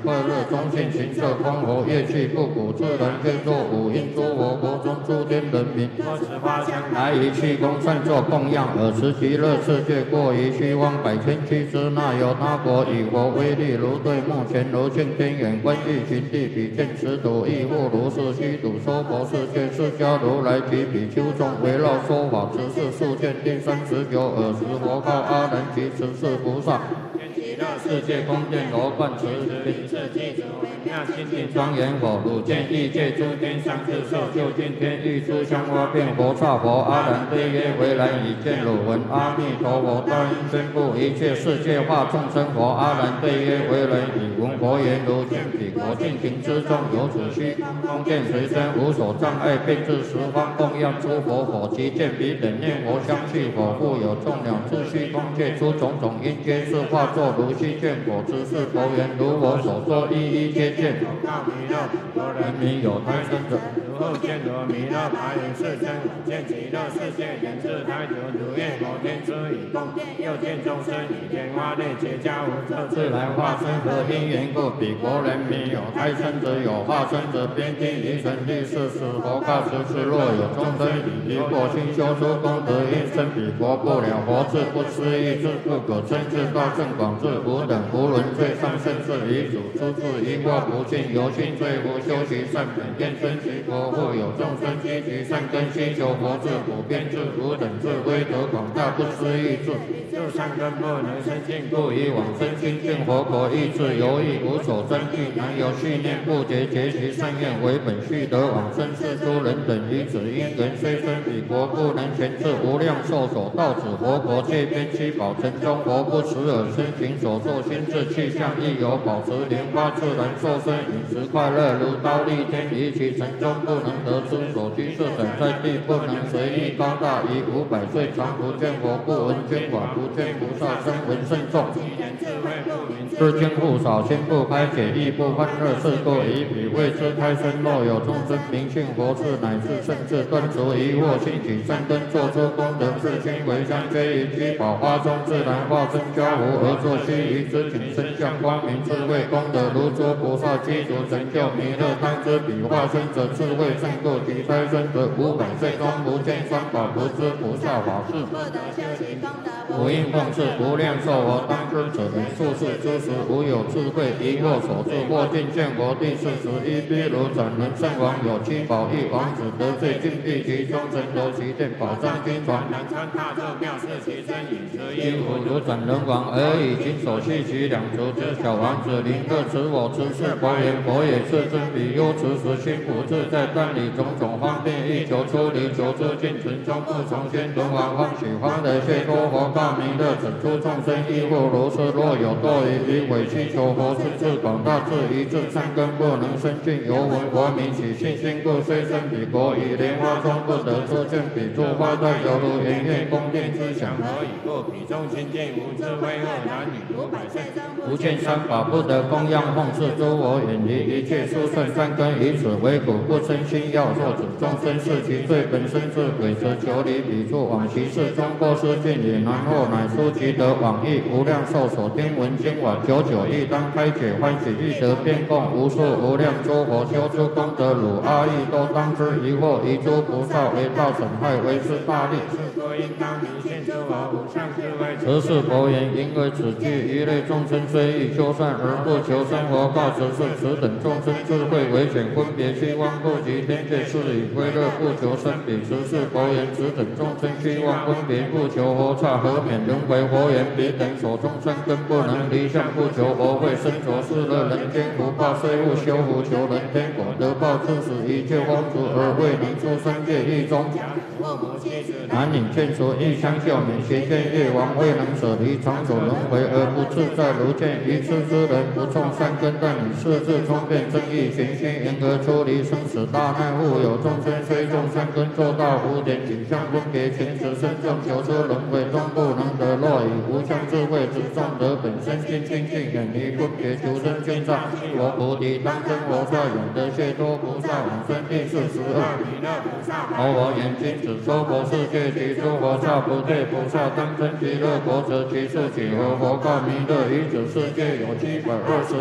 快乐，中性行色，空活乐气不古，自然变作五音，诸佛国中诸天人民，多持花香来仪气功，善作供养，尔时极乐世界过于虚妄百千俱之那有他国以佛威力如对目前如镜天眼观欲寻地比见持土亦复如是虚土娑婆世界释迦如来及比丘众围绕说法持世数见第39尔时佛告阿难及持世菩萨。极乐世界宫殿罗贯持名次记主微妙心体庄严佛，汝见异界诸天上智受就近天欲诸香花变佛刹佛。阿难对曰：为然已见汝闻阿弥陀佛大应宣布一切世界化众生佛。阿难对曰：为然已闻佛言如见彼国尽情之中有此虚空见随身无所障碍，遍至十方供养诸佛佛及见彼等念佛相续佛，复有众鸟自虚空界出种种因皆是化作如须见佛之是佛言，如我所说一一皆见。告弥勒，佛人民有胎生者，如后见罗弥勒白云世尊，见极乐世界源自胎久，如愿佛天之以供殿，又见众生以天花内结跏无色自来化身，何因缘故？彼国人民有胎生者，有化身者，边听于神力是使佛告实是，若有众生以离过心修出功德，因生彼国不了佛智，不思议智，不可称智大圣广智。无等无伦最上甚至于主出自因果不尽，由心最无修习善本愿生其佛，复有众生积集善根心求佛智，普遍智无等智威德广大不思议智，就善根不能生尽，故以往生心见佛国意志犹豫无所争议，难有续念不竭结其善愿为本续得往生是诸人等于此因缘虽生彼国不能全至无量寿所到此佛国界边七宝城中佛不持而身行所作心智气象亦有保持莲花自然受身饮食快乐如刀立天，于其城中不能得知所居是等在地不能随意高大，于500岁常不见佛，不闻经法，不见菩萨声闻甚众，知经不少，心不开解，亦不欢乐，是故以彼为之胎生。若有众生明信佛智，乃至甚至断除疑惑，兴起善根，作出功德，自心为香，皆于居宝花中自然化身交互而作须臾之景，身相光明智慧功德如诸菩萨积足成就弥勒当知彼化身者智慧胜过其胎生者500岁中不见三宝不知菩萨法事，不得修习功德，不应奉事无量寿佛当知者人数世之时，无有智慧疑惑所致，或尽见佛第41毗卢斩人圣王有7宝一王子得罪禁闭其中神头其殿宝藏经传南川大咒妙是其真饮食衣服如斩人王而已经所系其两足之小王子临各持我持是佛言，佛也是真彼忧持时心不自在，断理种种方便欲求出离求之尽存中不从先轮王欢喜欢的谢多佛告弥勒整出众生亦复如是，若有堕于委屈求佛是智广大智一智善根不能生尽，由闻佛名起信心故，虽生彼国以莲花中不得出见彼诸花带犹如圆月宫殿之想何以故？彼中清净无智慧恶男女500岁中不见三宝，不得供养奉事诸佛，远离一切殊胜善根，以此为苦不生心要作主众生是其罪本身是鬼则求离彼处往其事中过失尽也，然后乃书其得往诣无量寿所听闻经法99亦当开解欢喜欲得遍供无数无量诸佛修诸功德，汝阿逸都当知疑惑，以诸菩萨为道损害为是大利，是故应当明信诸佛无上智慧。此是佛言，因为此句一类众生虽欲修善而不求生活，告此是此等众生智慧为显，分别虚妄不及天界，是以归乐不求生彼。此是佛言，此等众生虚妄分别不求佛刹，何免轮回？佛言，彼等所种善根不能离相，不求佛慧，身着世乐人间福报，虽勿修福求人天果，得报致使一切荒除而未能出三界狱中。男女眷属亦相救免，邪见业王未能舍离长久轮回而不自在，如见愚痴之人不种善根，但以世智聪辩正义玄虚，因而出离生死大难。复有众生虽种善根，做到无点景象分别前持身众求出轮回中不能得，若以无相智慧之众得本身心清净，远离分别求生圈障，我菩提当生佛刹，永得解脱菩萨往生第42弥勒菩萨。佛言，今此娑婆世界及诸佛刹不对菩萨当生极乐国，则其数几何？佛告弥勒，于此世界有720